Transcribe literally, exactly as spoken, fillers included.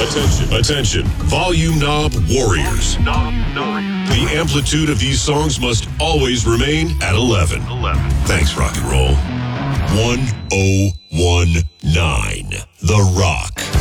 Attention, attention, volume knob warriors. The amplitude of these songs must always remain at eleven. eleven. Thanks, rock and roll. one oh one nine The Rock.